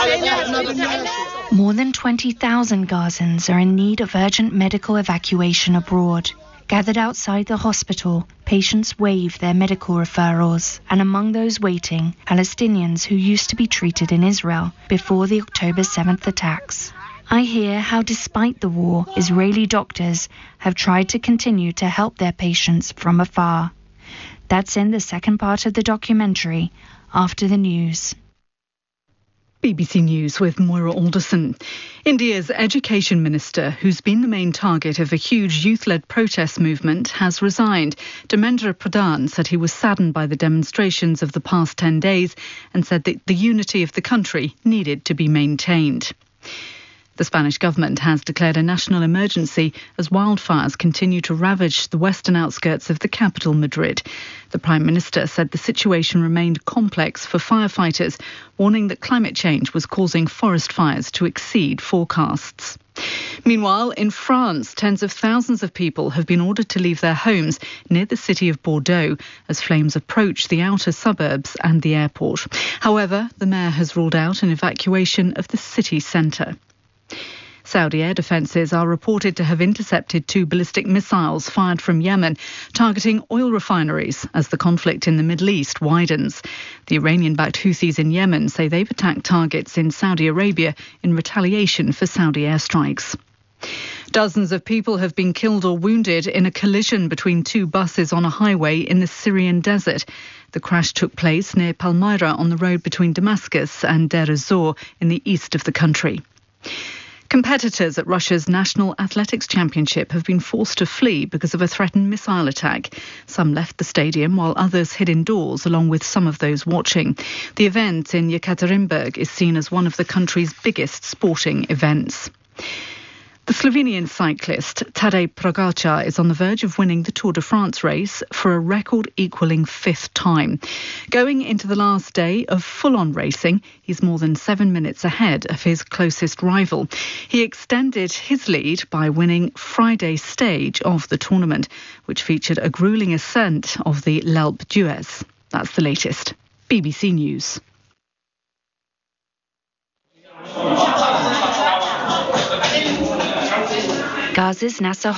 More than 20,000 Gazans are in need of urgent medical evacuation abroad. Gathered outside the hospital, patients waive their medical referrals, and among those waiting, Palestinians who used to be treated in Israel before the October 7th attacks. I hear how despite the war, Israeli doctors have tried to continue to help their patients from afar. That's in the second part of the documentary, After the News. BBC News with Moira Alderson. India's education minister, who's been the main target of a huge youth-led protest movement, has resigned. Dharmendra Pradhan said he was saddened by the demonstrations of the past 10 days and said that the unity of the country needed to be maintained. The Spanish government has declared a national emergency as wildfires continue to ravage the western outskirts of the capital, Madrid. The Prime Minister said the situation remained complex for firefighters, warning that climate change was causing forest fires to exceed forecasts. Meanwhile, in France, tens of thousands of people have been ordered to leave their homes near the city of Bordeaux as flames approach the outer suburbs and the airport. However, the mayor has ruled out an evacuation of the city centre. Saudi air defences are reported to have intercepted 2 ballistic missiles fired from Yemen, targeting oil refineries as the conflict in the Middle East widens. The Iranian-backed Houthis in Yemen say they've attacked targets in Saudi Arabia in retaliation for Saudi airstrikes. Dozens of people have been killed or wounded in a collision between 2 buses on a highway in the Syrian desert. The crash took place near Palmyra on the road between Damascus and Deir ez-Zor in the east of the country. Competitors at Russia's National Athletics Championship have been forced to flee because of a threatened missile attack. Some left the stadium while others hid indoors, along with some of those watching. The event in Yekaterinburg is seen as one of the country's biggest sporting events. The Slovenian cyclist Tadej Pogačar is on the verge of winning the Tour de France race for a record-equalling 5th time. Going into the last day of full-on racing, he's more than 7 minutes ahead of his closest rival. He extended his lead by winning Friday's stage of the tournament, which featured a gruelling ascent of the L'Alpe d'Huez. That's the latest. BBC News. Gaza's Nasser